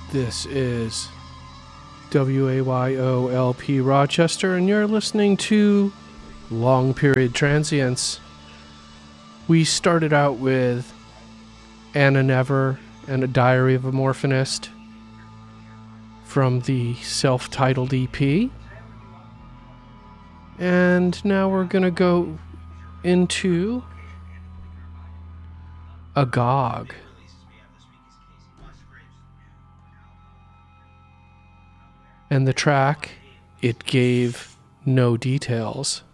This is WAYOLP Rochester, and you're listening to Long Period Transients. We started out with Anna Never and A Diary of a Morphinist from the self-titled EP. And now we're going to go into Agog. And the track, It Gave No Details.